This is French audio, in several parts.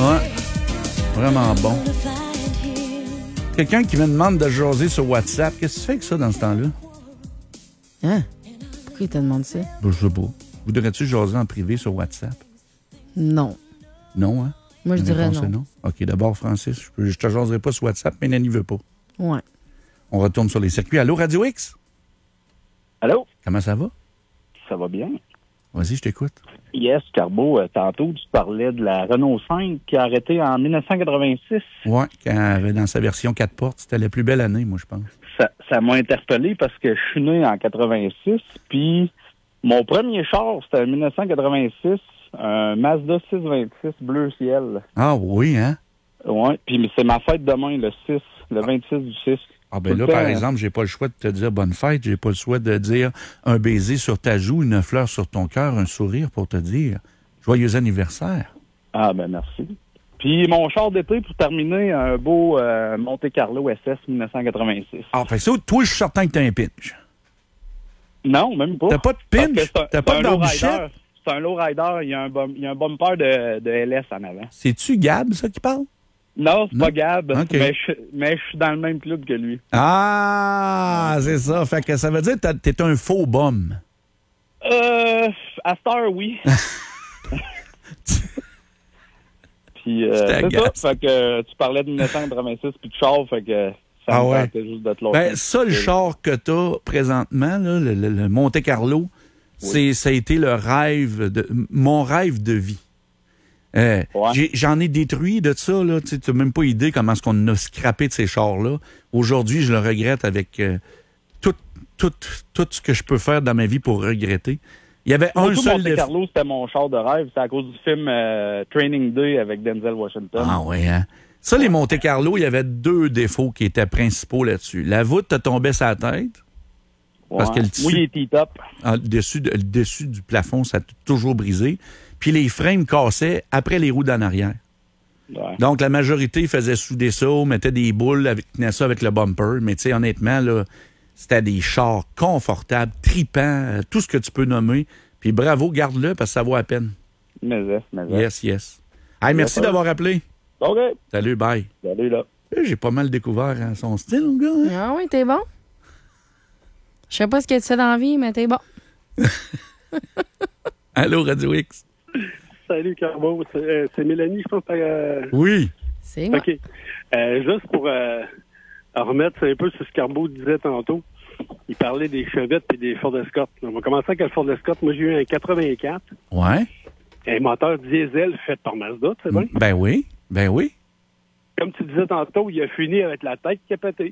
Ouais. Vraiment bon. Quelqu'un qui me demande de jaser sur WhatsApp. Qu'est-ce que tu fais avec ça dans ce temps-là? Hein? Pourquoi il te demande ça? Je sais pas. Voudrais-tu jaser en privé sur WhatsApp? Non. Non, hein? Moi, je La dirais réponse est non. OK, d'abord, Francis, je te jaserai pas sur WhatsApp, mais Nanny veut pas. Ouais. On retourne sur les circuits. Allô, Radio X? Allô? Comment ça va? Ça va bien? Vas-y, je t'écoute. Yes, Carbo, tantôt, tu parlais de la Renault 5 qui a arrêté en 1986. Ouais, dans sa version 4 portes, c'était la plus belle année, moi, je pense. Ça m'a interpellé parce que je suis né en 86, puis mon premier char, c'était en 1986, un Mazda 626 bleu ciel. Ah oui, hein? Ouais, puis c'est ma fête demain, le 26 du 6. Ah ben là, par exemple, j'ai pas le choix de te dire bonne fête, j'ai pas le choix de dire un baiser sur ta joue, une fleur sur ton cœur, un sourire pour te dire joyeux anniversaire. Ah ben merci. Puis mon char d'été, pour terminer, un beau Monte Carlo SS 1986. Ah, fait que ça, toi, je suis certain que t'as un pinch. Non, même pas. T'as pas de pinch? T'as pas de barbichette? C'est un lowrider, il y a un bumper de LS en avant. C'est-tu Gab, ça, qui parle? Non, c'est pas Gab, okay. mais je suis dans le même club que lui. Ah, c'est ça. Fait que ça veut dire que t'es un faux bum. À Star, oui. Puis, c'est ça. Fait que tu parlais de 1986 puis de char, fait que ça me tentait juste d'être l'autre. Ben, ça, le char que t'as présentement, là, le Monte Carlo, oui. Ça a été mon rêve de vie. Ouais. J'en ai détruit de ça, là. Tu n'as même pas idée comment est-ce qu'on a scrappé de ces chars-là. Aujourd'hui, je le regrette avec tout ce que je peux faire dans ma vie pour regretter. Il y avait un seul... Monte Carlo, c'était mon char de rêve. C'est à cause du film Training Day avec Denzel Washington. Ah oui, hein? Ça, les Monte Carlo, il y avait 2 défauts qui étaient principaux là-dessus. La voûte te tombait sur la tête. Ouais. Parce que le tissu... Oui, il est top. Le dessus du plafond, ça a toujours brisé. Puis les frames cassaient après les roues d'en arrière. Ouais. Donc, la majorité faisait souder ça, mettait des boules, tenait ça avec le bumper. Mais tu sais, honnêtement, là, c'était des chars confortables, tripants, tout ce que tu peux nommer. Puis bravo, garde-le parce que ça vaut à peine. Yes. Hey, merci d'avoir appelé. OK. Salut, bye. Salut, là. J'ai pas mal découvert son style, mon gars. Hein? Ah oui, t'es bon. Je sais pas ce que tu fais dans la vie, mais t'es bon. Allô, Radio X. Salut, Carbo. C'est Mélanie, je pense. Oui. C'est moi. OK. Juste pour remettre un peu sur ce que Carbo disait tantôt, il parlait des Chevettes et des Ford Escort. On va commencer avec le Ford Escort. Moi, j'ai eu un 84. Ouais. Un moteur diesel fait par Mazda, c'est bien? Ben oui. Comme tu disais tantôt, il a fini avec la tête qui a pété.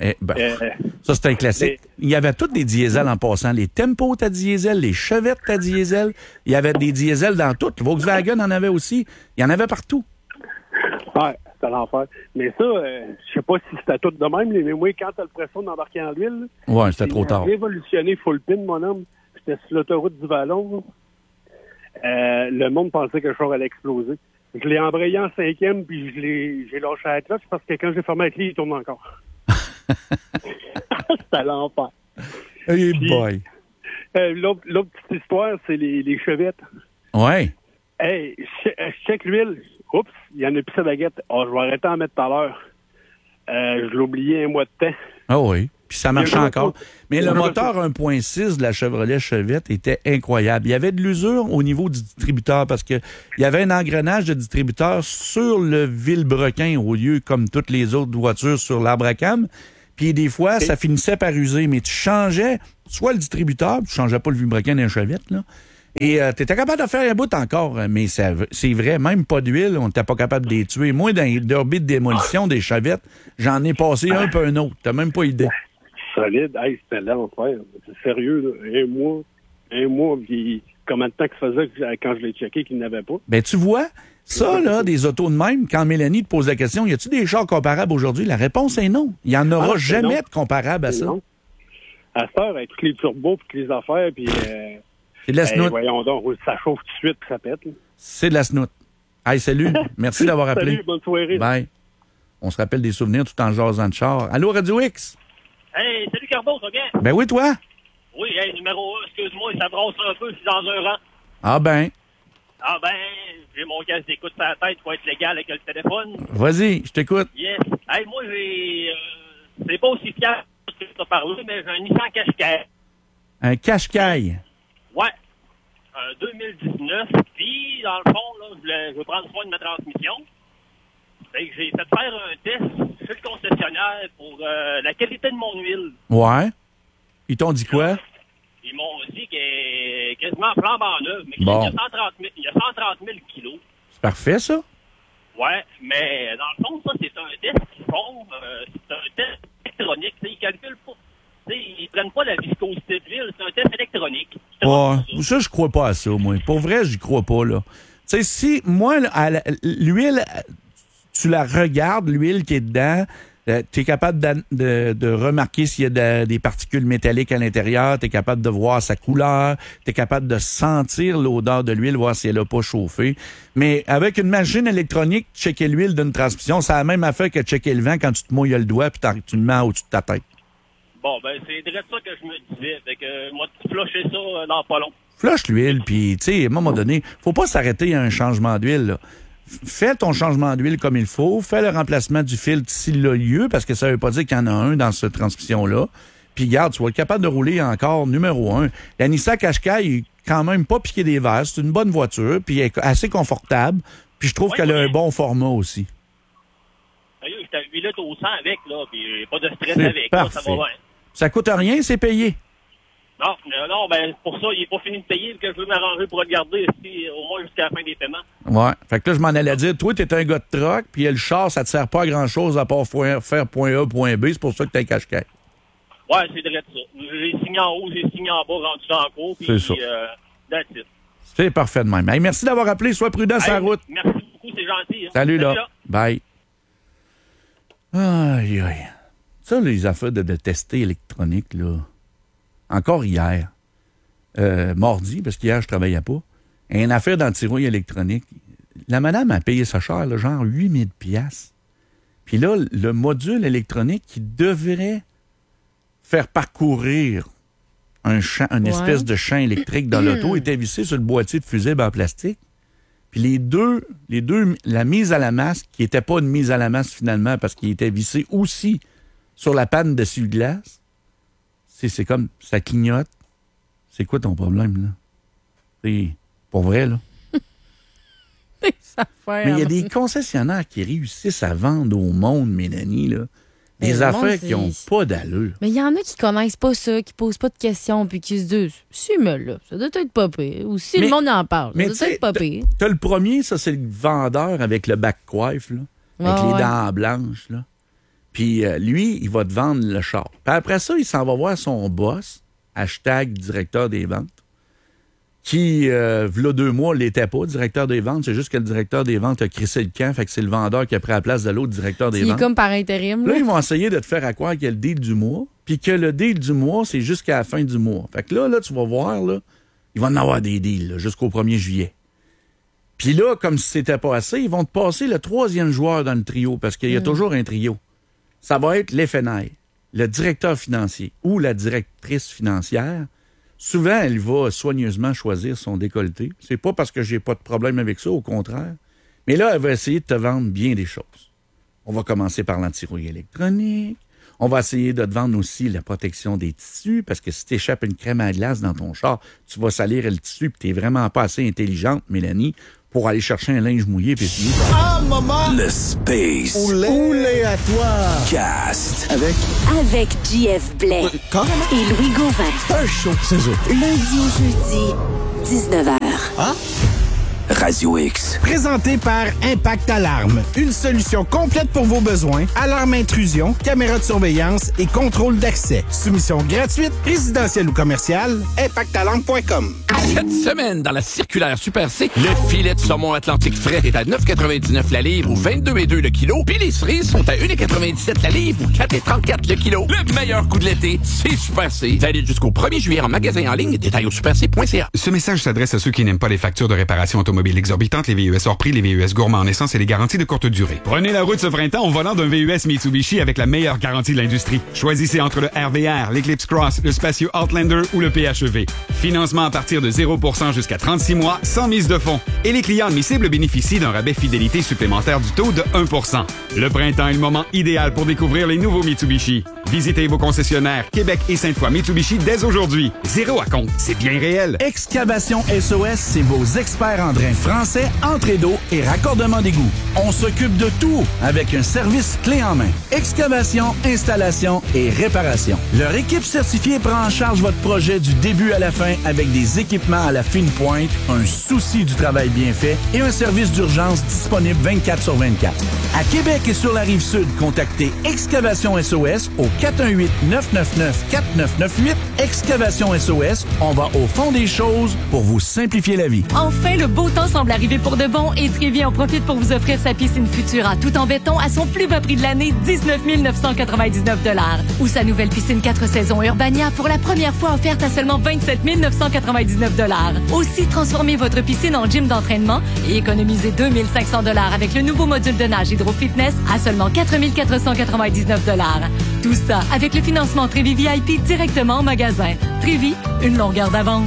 Ça, c'est un classique. Il y avait tous des diesels en passant. Les Tempo à diesel, les Chevettes à diesel. Il y avait des diesels dans tout. Volkswagen en avait aussi. Il y en avait partout. Ouais, c'était l'enfer. Mais ça, je sais pas si c'était tout de même, mais moi, quand t'as l'impression d'embarquer en l'huile... Ouais, c'était trop tard. Révolutionné full pin, mon homme. J'étais sur l'autoroute du Vallon. Le monde pensait que le char allait exploser. Je l'ai embrayé en 5e, puis j'ai lâché la clutch parce que quand j'ai fermé la clé, il tourne encore. C'était l'enfer. Hey boy! L'autre petite histoire, c'est les Chevettes. Ouais. Hey, je check l'huile. Oups, il y en a plus sa baguette. Oh, je vais arrêter d'en mettre tout à l'heure. Je l'ai oublié un mois de temps. Ah oui. Puis ça marchait encore. Mais le moteur 1.6 de la Chevrolet Chevette était incroyable. Il y avait de l'usure au niveau du distributeur parce que il y avait un engrenage de distributeur sur le vilebrequin au lieu, comme toutes les autres voitures, sur l'arbre à cam. Puis des fois, ça finissait par user. Mais tu changeais soit le distributeur, tu changeais pas le vilebrequin d'un Chevette, là. Et tu étais capable de faire un bout encore, mais c'est vrai, même pas d'huile, on n'était pas capable de les tuer. Moi, dans les derby de démolition des Chevettes, j'en ai passé un peu un autre. T'as même pas idée. Solide. Hey, c'était l'enfer. C'est sérieux, là. Un mois, puis combien de temps que ça faisait quand je l'ai checké qu'il n'avait pas? Ben, tu vois, ça, là, des autos de même, quand Mélanie te pose la question, y a-tu des chars comparables aujourd'hui? La réponse est non. Il n'y en aura jamais de comparable à ça. Non. À cette heure, avec tous les turbos, puis toutes les affaires, puis... c'est de la snout. Voyons donc, ça chauffe tout de suite, puis ça pète. Là. C'est de la snout. Hey, salut. Merci d'avoir appelé. Salut, bonne soirée. Bye. On se rappelle des souvenirs tout en jasant de char. Allô, Radio X? Hey, salut Carbo, ça va bien? Ben oui, toi? Oui, hey, numéro 1, excuse-moi, ça brasse un peu, je suis dans un rang. Ah ben. Ah ben, j'ai mon casque d'écoute sur la tête pour être légal avec le téléphone. Vas-y, je t'écoute. Yes. Hey, moi, c'est pas aussi fier que tu as parlé, mais j'ai un Nissan Qashqai. Un cache-caille. Ouais. 2019. Puis, dans le fond, là, je veux prendre soin de ma transmission. Fait que j'ai fait faire un test chez le concessionnaire pour la qualité de mon huile. Ouais. Ils t'ont dit quoi? Ils m'ont dit qu'elle est quasiment flambant neuve, mais Bon. il y a 130 000 kilos. C'est parfait, ça? Ouais, mais dans le fond, ça, c'est un test qu'ils font. C'est un test électronique. T'sais, ils calculent pas. Ils prennent pas la viscosité de l'huile. C'est un test électronique. Ouais. Ça, je crois pas à ça, moi. Pour vrai, j'y crois pas, là. Tu sais, si, moi, l'huile, tu la regardes, l'huile qui est dedans, tu es capable de remarquer s'il y a des particules métalliques à l'intérieur, tu es capable de voir sa couleur, tu es capable de sentir l'odeur de l'huile, voir si elle n'a pas chauffé. Mais avec une machine électronique, checker l'huile d'une transmission, c'est la même affaire que checker le vent quand tu te mouilles le doigt puis tu le mets au-dessus de ta tête. Bon, ben, c'est direct ça que je me disais. Fait que, moi, tu flusher ça dans pas long. Flush l'huile, puis, tu sais, à un moment donné, faut pas s'arrêter à un changement d'huile, là. Fais ton changement d'huile comme il faut. Fais le remplacement du filtre s'il a lieu, parce que ça veut pas dire qu'il y en a un dans cette transmission-là. Puis, garde, tu vas être capable de rouler encore numéro 1. La Nissan Qashqai est quand même pas piqué des verres. C'est une bonne voiture, puis elle est assez confortable. Puis, je trouve qu'elle a un bon format aussi. Sérieux, j'étais à 8 litres au 100 avec, là, puis pas de stress C'est avec. Là, ça parfait. va bien. Ça coûte rien, c'est payé. Non, ben, pour ça, il n'est pas fini de payer, que je veux m'arranger pour le garder ici, au moins jusqu'à la fin des paiements. Ouais. Fait que là, je m'en allais dire, toi, t'es un gars de troc, puis le char, ça te sert pas à grand-chose à part faire point A, point B. C'est pour ça que t'as un Qashqai. Ouais, c'est direct ça. J'ai signé en haut, j'ai signé en bas, rendu dans le cours, puis C'est ça. That's it. C'est parfait de même. Hey, merci d'avoir appelé. Sois prudent sur la route. Merci beaucoup, c'est gentil. Hein. Salut, là. Bye. Aïe, aïe. Ça, les affaires de tester électronique, là. Encore hier, mardi, parce qu'hier, je travaillais pas, une affaire d'antirouille électronique. La madame a payé ça cher, là, genre 8 000 $. Puis là, le module électronique qui devrait faire parcourir une espèce de champ électrique dans l'auto était vissé sur le boîtier de fusible en plastique. Puis les deux, la mise à la masse, qui n'était pas une mise à la masse finalement, parce qu'il était vissé aussi sur la panne d'essuie-glace, c'est comme, ça clignote. C'est quoi ton problème, là? C'est pour vrai, là. Mais il y a des concessionnaires qui réussissent à vendre au monde, Mélanie, là, des affaires qui n'ont pas d'allure. Mais il y en a qui connaissent pas ça, qui posent pas de questions, puis qui se disent, si, mais là, ça doit être pas pire. Ou si le monde en parle, ça doit être pas pire. T'as le premier, ça, c'est le vendeur avec le bac coiffe, là, avec les dents blanches, là. Puis lui, il va te vendre le char. Puis après ça, il s'en va voir son boss, #directeur des ventes, qui, v'là 2 mois, l'était pas, directeur des ventes. C'est juste que le directeur des ventes a crissé le camp, fait que c'est le vendeur qui a pris la place de l'autre directeur des ventes. Il est comme par intérim. Là, ils vont essayer de te faire croire qu'il y a le deal du mois, puis que le deal du mois, c'est jusqu'à la fin du mois. Fait que là, tu vas voir, là, il va en avoir des deals là, jusqu'au 1er juillet. Puis là, comme si c'était pas assez, ils vont te passer le 3e joueur dans le trio, parce qu'il y a toujours un trio. Ça va être l'FNI, le directeur financier ou la directrice financière. Souvent, elle va soigneusement choisir son décolleté. C'est pas parce que j'ai pas de problème avec ça, au contraire. Mais là, elle va essayer de te vendre bien des choses. On va commencer par l'antirouille électronique. On va essayer de te vendre aussi la protection des tissus, parce que si tu échappes une crème à glace dans ton char, tu vas salir le tissu, puis tu n'es vraiment pas assez intelligente, Mélanie, pour aller chercher un linge mouillé puis essayer. Ah, maman! Le Space. Oulé à toi! Cast. Avec JF Blais. Et Louis Gauvin. C'est un show, c'est ça. Lundi au jeudi, 19h. Hein? Radio X. Présenté par Impact Alarme. Une solution complète pour vos besoins. Alarme intrusion, caméra de surveillance et contrôle d'accès. Soumission gratuite, résidentielle ou commerciale. ImpactAlarme.com. Cette semaine, dans la circulaire Super C, le filet de saumon Atlantique frais est à 9,99 la livre ou 22,2 le kilo. Puis les cerises sont à 1,97 la livre ou 4,34 le kilo. Le meilleur coup de l'été, c'est Super C. Valide jusqu'au 1er juillet en magasin en ligne. Détails au superc.ca. Ce message s'adresse à ceux qui n'aiment pas les factures de réparation automobile automobile exorbitante, les VUS hors prix, les VUS gourmands en essence et les garanties de courte durée. Prenez la route ce printemps au volant d'un VUS Mitsubishi avec la meilleure garantie de l'industrie. Choisissez entre le RVR, l'Eclipse Cross, le Spacio Outlander ou le PHEV. Financement à partir de 0% jusqu'à 36 mois, sans mise de fonds. Et les clients admissibles bénéficient d'un rabais fidélité supplémentaire du taux de 1%. Le printemps est le moment idéal pour découvrir les nouveaux Mitsubishi. Visitez vos concessionnaires Québec et Sainte-Foy Mitsubishi dès aujourd'hui. Zéro à compte, c'est bien réel. Excavation SOS, c'est vos experts en drains français, entrée d'eau et raccordement d'égout. On s'occupe de tout avec un service clé en main. Excavation, installation et réparation. Leur équipe certifiée prend en charge votre projet du début à la fin avec des équipements à la fine pointe, un souci du travail bien fait et un service d'urgence disponible 24/24. À Québec et sur la Rive-Sud, contactez Excavation SOS au 418-999-4998. Excavation SOS, on va au fond des choses pour vous simplifier la vie. Enfin, le beau temps semble arriver pour de bon et Trévi en profite pour vous offrir sa piscine Futura tout en béton à son plus bas prix de l'année, 19 999 $. Ou sa nouvelle piscine 4 saisons Urbania pour la première fois offerte à seulement 27 999 $. Aussi, transformez votre piscine en gym d'entraînement et économisez 2 500 $ avec le nouveau module de nage Hydro Fitness à seulement 4 499 $. Tout ça avec le financement Trévi VIP directement en magasin. Trévi, une longueur d'avance.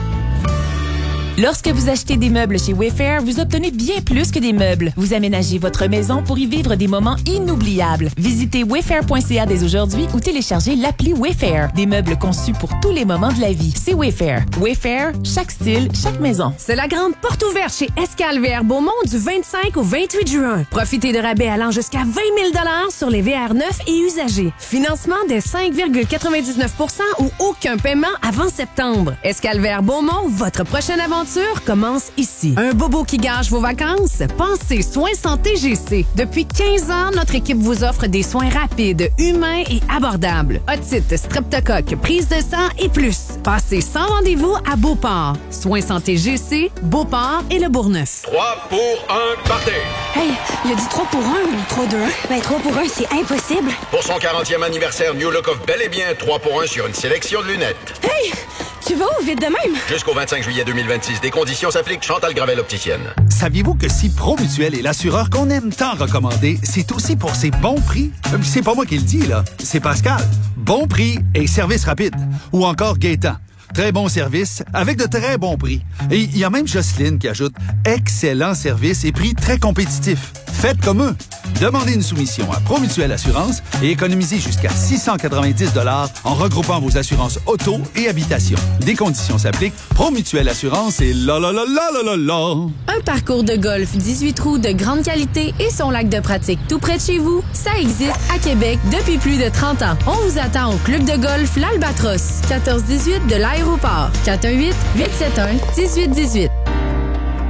Lorsque vous achetez des meubles chez Wayfair, vous obtenez bien plus que des meubles. Vous aménagez votre maison pour y vivre des moments inoubliables. Visitez wayfair.ca dès aujourd'hui ou téléchargez l'appli Wayfair. Des meubles conçus pour tous les moments de la vie. C'est Wayfair. Wayfair, chaque style, chaque maison. C'est la grande porte ouverte chez Escale VR Beaumont du 25 au 28 juin. Profitez de rabais allant jusqu'à 20 000 $ sur les VR neufs et usagés. Financement de 5,99% ou aucun paiement avant septembre. Escale VR Beaumont, votre prochaine aventure commence ici. Un bobo qui gâche vos vacances? Pensez Soins Santé GC. Depuis 15 ans, notre équipe vous offre des soins rapides, humains et abordables. Otite, streptocoque, prise de sang et plus. Passez sans rendez-vous à Beauport. Soins Santé GC, Beauport et le Bourgneuf. 3 pour 1, partez! Hey, il a dit 3 pour 1 ou 3 2 1? Ben 3 pour 1, c'est impossible. Pour son 40e anniversaire, New Look offre bel et bien 3 pour 1 sur une sélection de lunettes. Hey! Tu vas où vite de même? Jusqu'au 25 juillet 2026. Des conditions s'appliquent. Chantal Gravel, opticienne. Saviez-vous que si Promutuel est l'assureur qu'on aime tant recommander, c'est aussi pour ses bons prix? C'est pas moi qui le dis, là. C'est Pascal. Bon prix et service rapide. Ou encore Gaétan. Très bon service, avec de très bons prix. Et il y a même Jocelyne qui ajoute « Excellent service et prix très compétitif ». Faites comme eux. Demandez une soumission à Promutuel Assurance et économisez jusqu'à 690 $ en regroupant vos assurances auto et habitation. Des conditions s'appliquent. Promutuel Assurance et la la la la la la la. Un parcours de golf 18 trous de grande qualité et son lac de pratique tout près de chez vous, ça existe à Québec depuis plus de 30 ans. On vous attend au club de golf L'Albatros, 1418 de l'aéroport. 418-871-1818.